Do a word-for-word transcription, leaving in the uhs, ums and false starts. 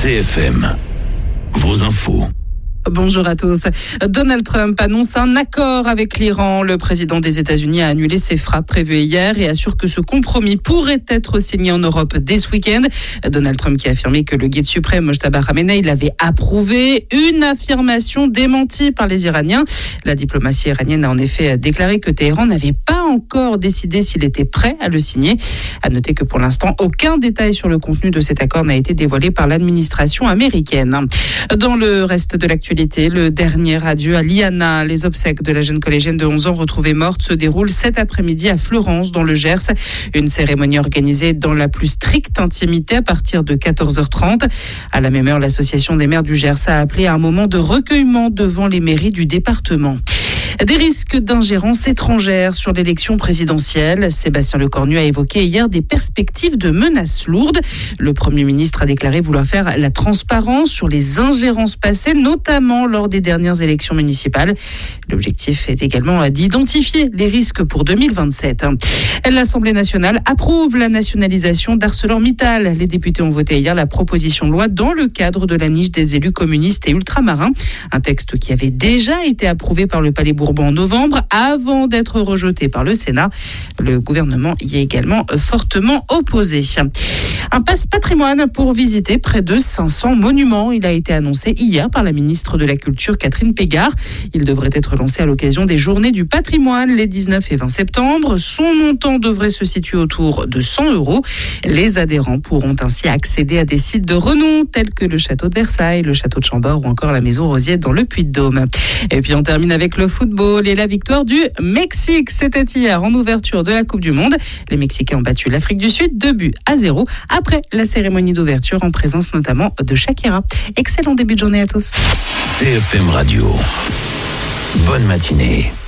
C F M, vos infos. Bonjour à tous. Donald Trump annonce un accord avec l'Iran. Le président des États-Unis a annulé ses frappes prévues hier et assure que ce compromis pourrait être signé en Europe dès ce week-end. Donald Trump qui a affirmé que le guide suprême Mojtaba Khamenei l'avait approuvé. Une affirmation démentie par les Iraniens. La diplomatie iranienne a en effet déclaré que Téhéran n'avait pas encore décidé s'il était prêt à le signer. À noter que pour l'instant, aucun détail sur le contenu de cet accord n'a été dévoilé par l'administration américaine. Dans le reste de l'actualité, le dernier adieu à Liana. Les obsèques de la jeune collégienne de onze ans retrouvée morte se déroulent cet après-midi à Fleurance, dans le Gers. Une cérémonie organisée dans la plus stricte intimité à partir de quatorze heures trente. À la même heure, l'association des maires du Gers a appelé à un moment de recueillement devant les mairies du département. Des risques d'ingérence étrangère sur l'élection présidentielle. Sébastien Lecornu a évoqué hier des perspectives de menaces lourdes. Le Premier ministre a déclaré vouloir faire la transparence sur les ingérences passées, notamment lors des dernières élections municipales. L'objectif est également d'identifier les risques pour deux mille vingt-sept. L'Assemblée nationale approuve la nationalisation d'ArcelorMittal. Les députés ont voté hier la proposition de loi dans le cadre de la niche des élus communistes et ultramarins. Un texte qui avait déjà été approuvé par le Palais Bourbon en novembre, avant d'être rejeté par le Sénat. Le gouvernement y est également fortement opposé. Un passe patrimoine pour visiter près de cinq cents monuments. Il a été annoncé hier par la ministre de la Culture, Catherine Pégard. Il devrait être lancé à l'occasion des Journées du patrimoine les dix-neuf et vingt septembre. Son montant devrait se situer autour de cent euros. Les adhérents pourront ainsi accéder à des sites de renom tels que le château de Versailles, le château de Chambord ou encore la maison Rosier dans le Puy-de-Dôme. Et puis on termine avec le football et la victoire du Mexique. C'était hier en ouverture de la Coupe du Monde. Les Mexicains ont battu l'Afrique du Sud deux buts à zéro après la cérémonie d'ouverture en présence notamment de Shakira. Excellent début de journée à tous. C F M Radio. Bonne matinée.